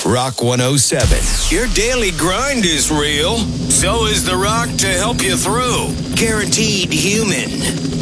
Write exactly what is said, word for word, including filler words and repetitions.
Rock one oh seven. Your daily grind is real. So is The Rock to help you through. Guaranteed human.